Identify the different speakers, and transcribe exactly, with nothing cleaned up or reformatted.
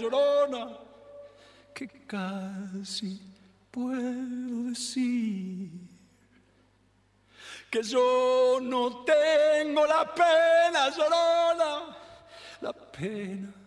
Speaker 1: llorona, que casi puedo decir que yo no tengo la pena, llorona, la pena